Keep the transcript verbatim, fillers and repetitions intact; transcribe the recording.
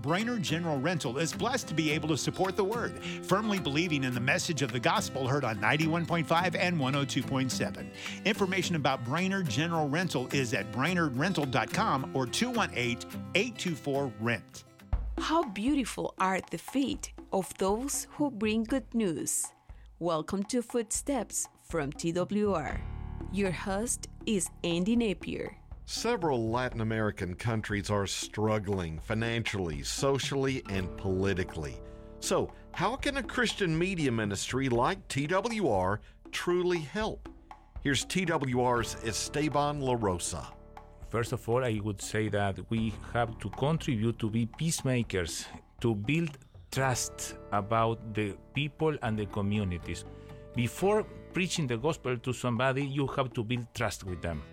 Brainerd General Rental is blessed to be able to support the Word, firmly believing in the message of the gospel heard on ninety-one point five and one oh two point seven. Information about Brainerd General Rental is at brainerd rental dot com or two one eight, eight two four, rent. How beautiful are the feet of those who bring good news. Welcome to Footsteps from T W R. Your host is Andy Napier. Several Latin American countries are struggling financially, socially, and politically. So, how can a Christian media ministry like T W R truly help? Here's T W R's Esteban La Rosa. First of all, I would say that we have to contribute to be peacemakers, to build trust about the people and the communities. Before preaching the gospel to somebody, you have to build trust with them.